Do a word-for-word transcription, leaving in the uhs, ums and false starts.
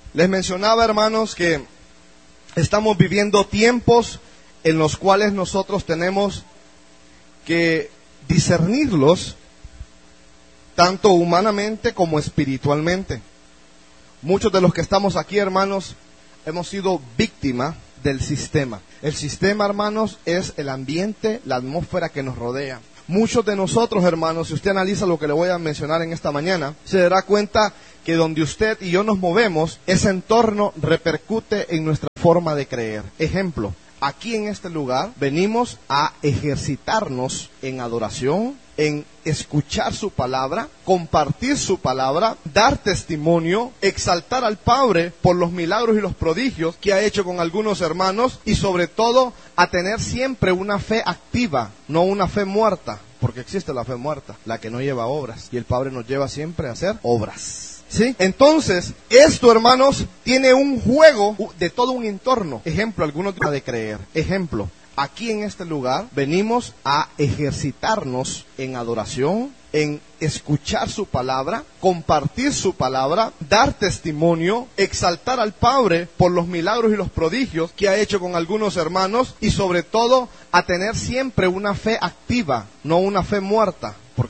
Les mencionaba, hermanos, que estamos viviendo tiempos en los cuales nosotros tenemos que discernirlos tanto humanamente como espiritualmente. Muchos de los que estamos aquí, hermanos, hemos sido víctimas del sistema. El sistema, hermanos, es el ambiente, la atmósfera que nos rodea. Muchos de nosotros, hermanos, si usted analiza lo que le voy a mencionar en esta mañana, se dará cuenta que donde usted y yo nos movemos, ese entorno repercute en nuestra forma de creer. Ejemplo, aquí en este lugar venimos a ejercitarnos en adoración, en escuchar su palabra, compartir su palabra, dar testimonio, exaltar al Padre por los milagros y los prodigios que ha hecho con algunos hermanos y sobre todo a tener siempre una fe activa, no una fe muerta, porque existe la fe muerta, la que no lleva obras, y el Padre nos lleva siempre a hacer obras. ¿Sí? Entonces, esto, hermanos, tiene un juego de todo un entorno. Ejemplo, algunos de creer. Ejemplo, aquí en este lugar venimos a ejercitarnos en adoración, en escuchar su palabra, compartir su palabra, dar testimonio, exaltar al Padre por los milagros y los prodigios que ha hecho con algunos hermanos y sobre todo a tener siempre una fe activa, no una fe muerta.